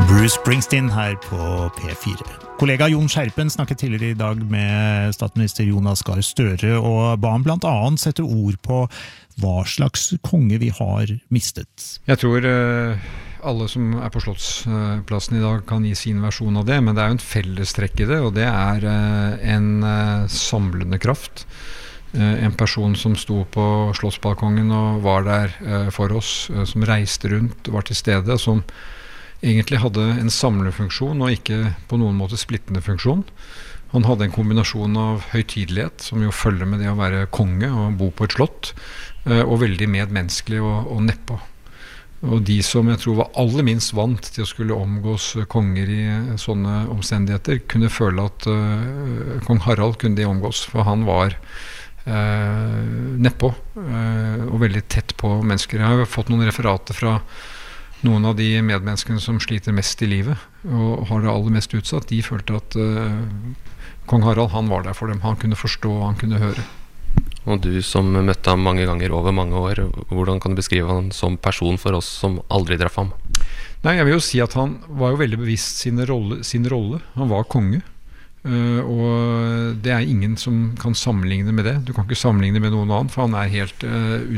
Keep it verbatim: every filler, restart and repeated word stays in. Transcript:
Bruce Springsteen her på P fire. Kollega Jon Skjerpen snakket tidligere i dag med statsminister Jonas Gahr Støre og ba han blant annet sette ord på hva slags konge vi har mistet. Jeg tror uh, alle som er på Slottsplassen i dag kan gi sin versjon av det, men det er jo en fellestrekk i det, og det er uh, en uh, samlende kraft. Uh, en person som sto på Slottsbalkongen og var der uh, for oss, uh, som reiste rundt, var til stede, som egentlig hadde en samlende funksjon og ikke på noen måte splittende funksjon. Han hadde en kombinasjon av høytidelighet, som jo følger med det å være konge og bo på et slott, og veldig medmenneskelig og, og nedpå. Og de som jeg tror var aller minst vant til å skulle omgås konger i sånne omstendigheter, kunne føle at uh, kong Harald kunne de omgås, for han var uh, nedpå uh, og veldig tett på mennesker. Jeg har fått noen referater fra noen av de medmenneskene som sliter mest i livet og har det aller mest utsatt. De følte at uh, kong Harald, han var der for dem. Han kunne forstå, han kunne høre. Og du som møtte ham mange ganger over mange år, hvordan kan du beskrive han som person for oss som aldri traff ham? Nei, jeg vil jo si at han var jo veldig bevisst sin rolle. Sin rolle. Han var konge. Uh, og det er ingen som kan sammenligne med det. Du kan ikke sammenligne med noen annen, for han er helt uh,